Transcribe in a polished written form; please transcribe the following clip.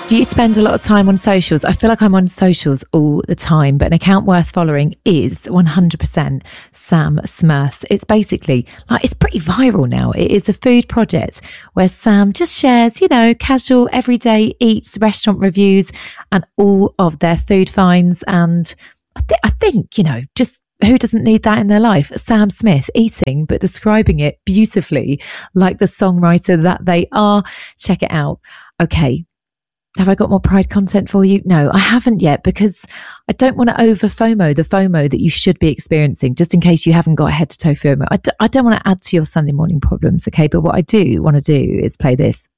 Do you spend a lot of time on socials? I feel like I'm on socials all the time, but an account worth following is 100% Sam Smurfs. It's basically like, it's pretty viral now. It is a food project where Sam just shares, casual everyday eats, restaurant reviews and all of their food finds. And I think, just who doesn't need that in their life? Sam Smith eating, but describing it beautifully like the songwriter that they are. Check it out. Okay. Have I got more Pride content for you? No, I haven't yet, because I don't want to over FOMO, the FOMO that you should be experiencing, just in case you haven't got head to toe FOMO. I don't want to add to your Sunday morning problems, okay? But what I do want to do is play this.